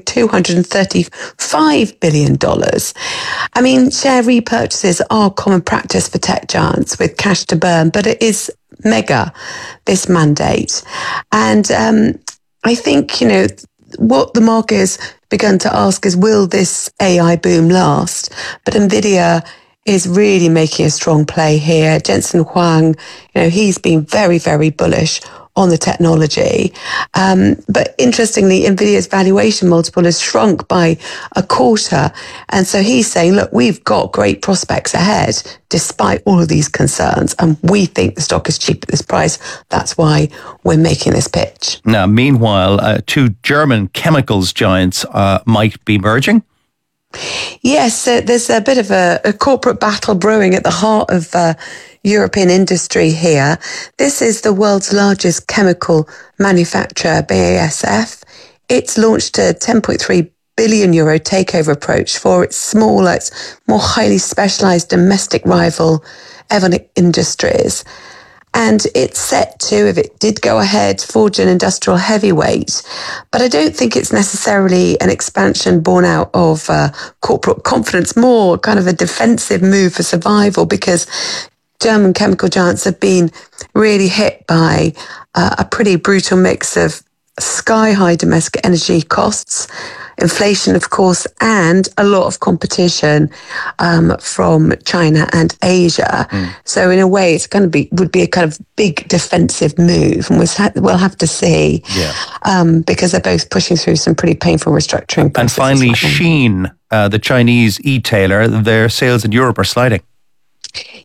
$235 billion. I mean, share repurchases are common practice for tech giants with cash to burn, but it is mega, this mandate. And I think, what the market has begun to ask is, will this AI boom last? But NVIDIA is really making a strong play here. Jensen Huang, he's been very, very bullish on the technology. But interestingly, NVIDIA's valuation multiple has shrunk by a quarter. And so he's saying, look, we've got great prospects ahead despite all of these concerns. And we think the stock is cheap at this price. That's why we're making this pitch. Now, meanwhile, two German chemicals giants might be merging. Yes, there's a bit of a corporate battle brewing at the heart of European industry here. This is the world's largest chemical manufacturer, BASF. It's launched a 10.3 billion euro takeover approach for its smaller, its more highly specialized domestic rival, Evonik Industries. And it's set to, if it did go ahead, forge an industrial heavyweight. But I don't think it's necessarily an expansion born out of corporate confidence, more kind of a defensive move for survival, because German chemical giants have been really hit by a pretty brutal mix of sky-high domestic energy costs, inflation, of course, and a lot of competition from China and Asia. So in a way, it's would be a kind of big defensive move, and we'll have to see, because they're both pushing through some pretty painful restructuring. And finally, Shein, the Chinese e-tailer, their sales in Europe are sliding.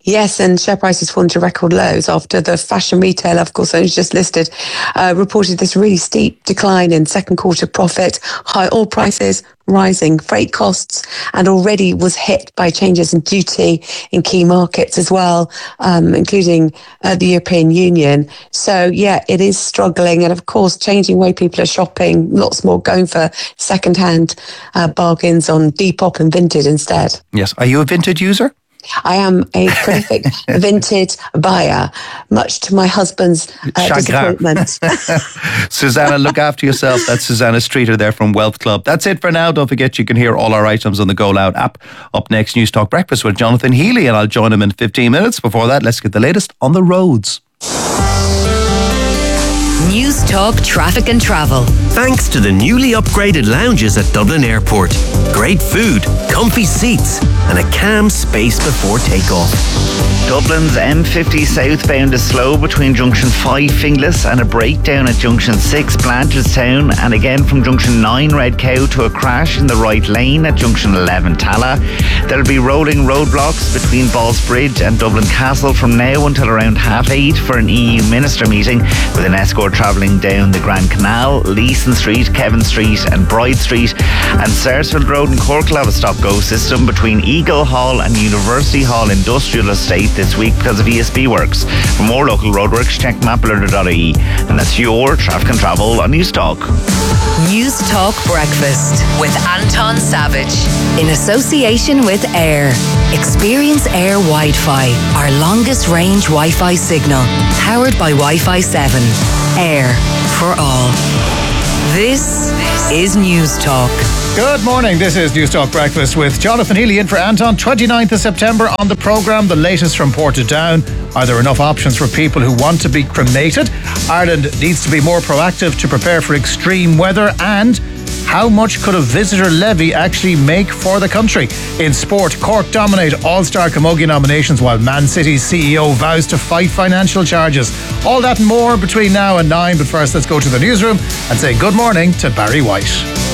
Yes, and share prices fallen to record lows after the fashion retailer, of course, only just listed, reported this really steep decline in second quarter profit, high oil prices, rising freight costs, and already was hit by changes in duty in key markets as well, including the European Union. So, yeah, it is struggling. And, of course, changing the way people are shopping, lots more going for second-hand bargains on Depop and Vinted instead. Yes. Are you a Vinted user? I am a prolific Vinted buyer, much to my husband's disappointment. Susanna, look after yourself. That's Susanna Streeter there from Wealth Club. That's it for now. Don't forget you can hear all our items on the Go Loud app. Up next, News Talk Breakfast with Jonathan Healy, and I'll join him in 15 minutes. Before that, let's get the latest on the roads. News Talk Traffic and Travel. Thanks to the newly upgraded lounges at Dublin Airport. Great food, comfy seats, and a calm space before takeoff. Dublin's M50 southbound is slow between Junction 5 Finglas and a breakdown at Junction 6 Blanchardstown, and again from Junction 9 Red Cow to a crash in the right lane at Junction 11 Tala. There'll be rolling roadblocks between Ballsbridge and Dublin Castle from now until around 8:30 for an EU Minister meeting, with an escort travelling down the Grand Canal, Leeson Street, Kevin Street and Bride Street. And Sarsfield Road in Cork will have a stop-go system between Eagle Hall and University Hall Industrial Estate this week because of ESB works. For more local roadworks, check mapalert.ie. And that's your traffic and travel on News Talk. News Talk Breakfast with Anton Savage in association with Air. Experience Air Wi-Fi, our longest range Wi-Fi signal, powered by Wi-Fi 7. Air for all. This is News Talk. Good morning. This is News Talk Breakfast with Jonathan Healy in for Anton. 29th of September on the programme. The latest from Portadown. Are there enough options for people who want to be cremated? Ireland needs to be more proactive to prepare for extreme weather. And how much could a visitor levy actually make for the country? In sport, Cork dominate All-Star Camogie nominations while Man City's CEO vows to fight financial charges. All that and more between now and 9. But first, let's go to the newsroom and say good morning to Barry White.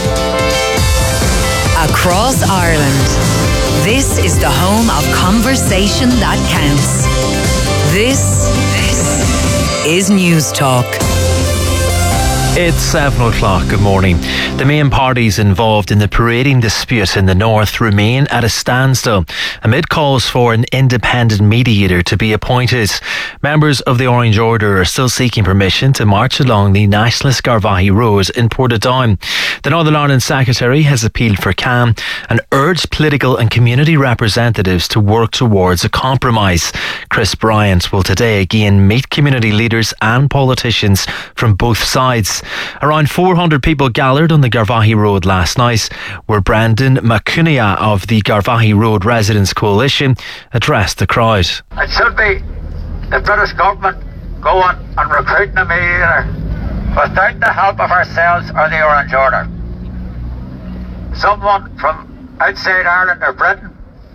Across Ireland, this is the home of conversation that counts. This is News Talk. It's 7 o'clock. Good morning. The main parties involved in the parading dispute in the north remain at a standstill amid calls for an independent mediator to be appointed. Members of the Orange Order are still seeking permission to march along the nationalist Garvaghey Road in Portadown. The Northern Ireland Secretary has appealed for calm and urged political and community representatives to work towards a compromise. Chris Bryant will today again meet community leaders and politicians from both sides. Around 400 people gathered on the Garvaghey Road last night, where Brendan McCunea of the Garvaghey Road Residents Coalition addressed the crowd. It should be the British government going and recruiting a mediator without the help of ourselves or the Orange Order. Someone from outside Ireland or Britain,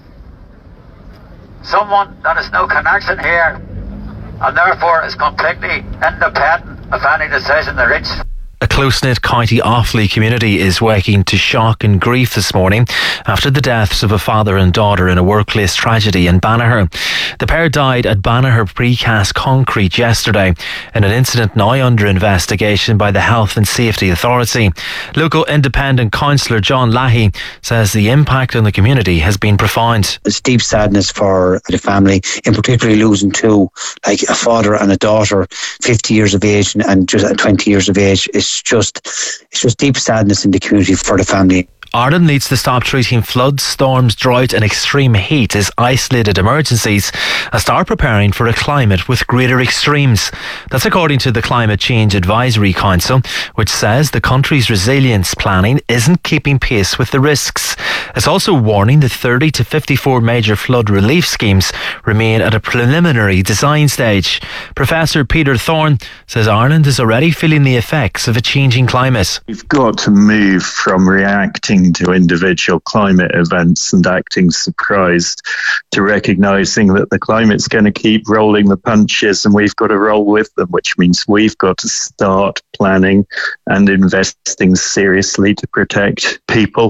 someone that has no connection here and therefore is completely independent of any decision they reach. A close-knit County Offaly community is waking to shock and grief this morning after the deaths of a father and daughter in a workplace tragedy in Banagher. The pair died at Banagher Precast Concrete yesterday in an incident now under investigation by the Health and Safety Authority. Local independent councillor John Lahey says the impact on the community has been profound. It's deep sadness for the family, in particularly losing two, like a father and a daughter, 50 years of age and just 20 years of age. It's just deep sadness in the community for the family. Ireland needs to stop treating floods, storms, drought and extreme heat as isolated emergencies and start preparing for a climate with greater extremes. That's according to the Climate Change Advisory Council, which says the country's resilience planning isn't keeping pace with the risks. It's also warning that 30 to 54 major flood relief schemes remain at a preliminary design stage. Professor Peter Thorne says Ireland is already feeling the effects of a changing climate. We've got to move from reacting to individual climate events and acting surprised to recognising that the climate's going to keep rolling the punches and we've got to roll with them, which means we've got to start planning and investing seriously to protect people.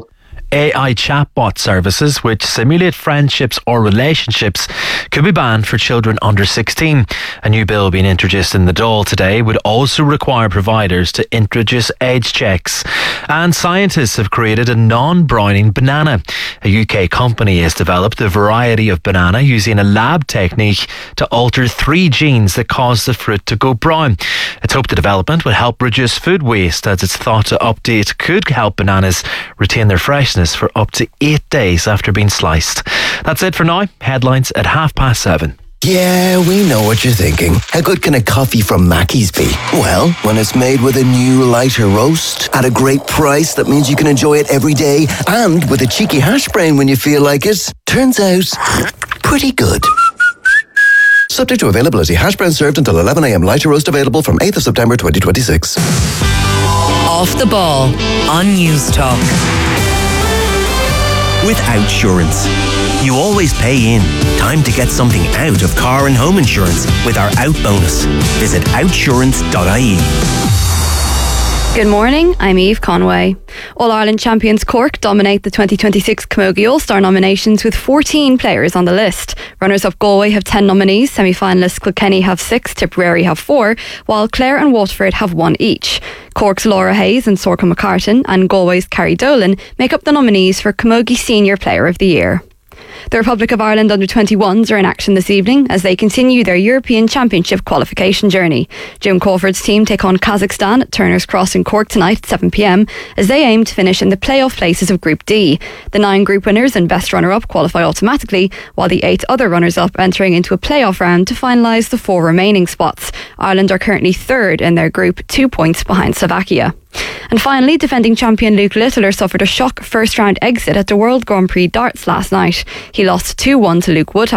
AI chatbot services which simulate friendships or relationships could be banned for children under 16. A new bill being introduced in the Dáil today would also require providers to introduce age checks. And scientists have created a non-browning banana. A UK company has developed a variety of banana using a lab technique to alter 3 genes that cause the fruit to go brown. It's hoped the development will help reduce food waste, as it's thought to update could help bananas retain their freshness for up to 8 days after being sliced. That's it for now. Headlines at 7:30. Yeah, we know what you're thinking. How good can a coffee from Mackey's be? Well, when it's made with a new lighter roast at a great price that means you can enjoy it every day, and with a cheeky hash brown when you feel like it, turns out pretty good. Subject to availability. Hash brown served until 11 a.m. Lighter roast available from 8th of September 2026. Off the Ball on News Talk. With Outsurance, you always pay in. Time to get something out of car and home insurance with our Out bonus. Visit outsurance.ie. Good morning, I'm Eve Conway. All-Ireland champions Cork dominate the 2026 Camogie All-Star nominations with 14 players on the list. Runners-up Galway have 10 nominees, semi-finalists Kilkenny have 6, Tipperary have 4, while Clare and Waterford have 1 each. Cork's Laura Hayes and Sorka McCartan and Galway's Carrie Dolan make up the nominees for Camogie Senior Player of the Year. The Republic of Ireland under-21s are in action this evening as they continue their European Championship qualification journey. Jim Crawford's team take on Kazakhstan at Turner's Cross in Cork tonight at 7 p.m. as they aim to finish in the playoff places of Group D. The 9 group winners and best runner-up qualify automatically, while the 8 other runners-up entering into a playoff round to finalise the 4 remaining spots. Ireland are currently 3rd in their group, 2 points behind Slovakia. And finally, defending champion Luke Littler suffered a shock first-round exit at the World Grand Prix darts last night. He lost 2-1 to Luke Woodhouse.